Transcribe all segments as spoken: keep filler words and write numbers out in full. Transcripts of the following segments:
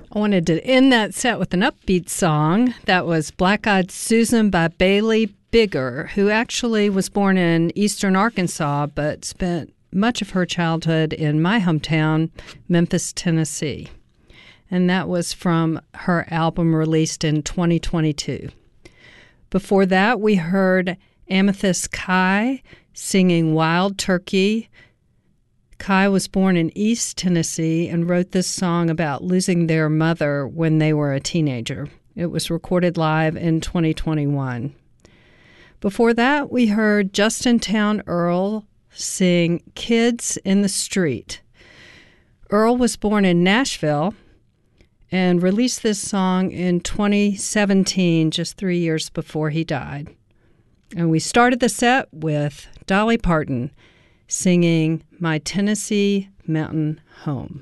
I wanted to end that set with an upbeat song. That was Black Eyed Susan by Bailey Bigger, who actually was born in eastern Arkansas but spent much of her childhood in my hometown, Memphis, Tennessee. And that was from her album released in twenty twenty-two. Before that, we heard Amethyst Kai singing Wild Turkey. Kai was born in East Tennessee and wrote this song about losing their mother when they were a teenager. It was recorded live in twenty twenty-one. Before that, we heard Justintown Earl sing Kids in the Street. Earl was born in Nashville and released this song in twenty seventeen, just three years before he died. And we started the set with Dolly Parton singing My Tennessee Mountain Home.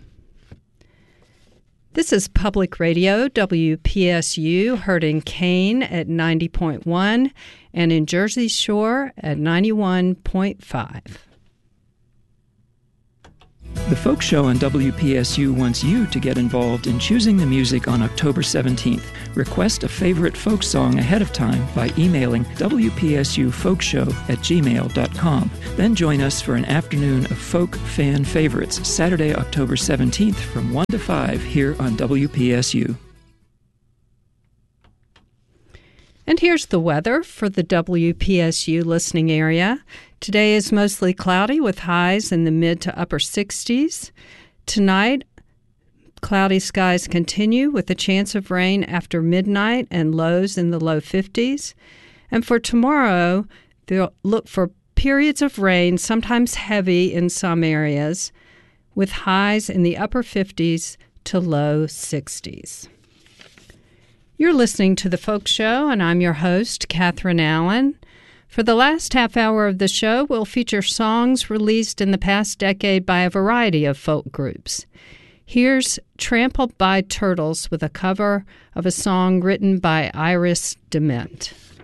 This is Public Radio, W P S U, heard in Kane at ninety point one and in Jersey Shore at ninety-one point five. The Folk Show on W P S U wants you to get involved in choosing the music on October seventeenth. Request a favorite folk song ahead of time by emailing W P S U folkshow at gmail dot com. Then join us for an afternoon of folk fan favorites, Saturday, October seventeenth from one to five here on W P S U. And here's the weather for the W P S U listening area. Today is mostly cloudy with highs in the mid to upper sixties. Tonight, cloudy skies continue with a chance of rain after midnight and lows in the low fifties. And for tomorrow, they'll look for periods of rain, sometimes heavy in some areas, with highs in the upper fifties to low sixties. You're listening to The Folk Show, and I'm your host, Catherine Allen. For the last half hour of the show, we'll feature songs released in the past decade by a variety of folk groups. Here's Trampled by Turtles with a cover of a song written by Iris DeMent.